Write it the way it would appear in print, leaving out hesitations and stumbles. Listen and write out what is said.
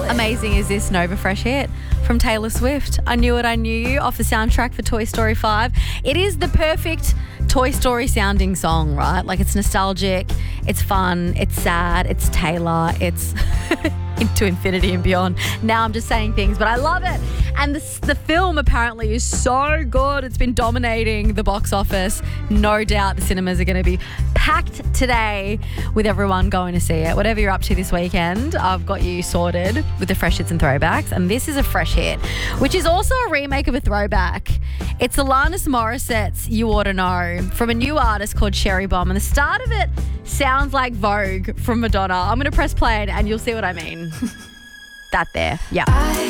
amazing is this Nova Fresh hit from Taylor Swift? I Knew It, I Knew You, off the soundtrack for Toy Story 5. It is the perfect Toy Story sounding song, right? Like, it's nostalgic, it's fun, it's sad, it's Taylor, it's into infinity and beyond. Now I'm just saying things, but I love it. And the film apparently is so good. It's been dominating the box office. No doubt the cinemas are going to be packed today with everyone going to see it. Whatever you're up to this weekend, I've got you sorted with the fresh hits and throwbacks. And this is a fresh hit, which is also a remake of a throwback. It's Alanis Morissette's You Ought to Know from a new artist called Cherry Bomb. And the start of it sounds like Vogue from Madonna. I'm going to press play and you'll see what I mean. That there. Yeah.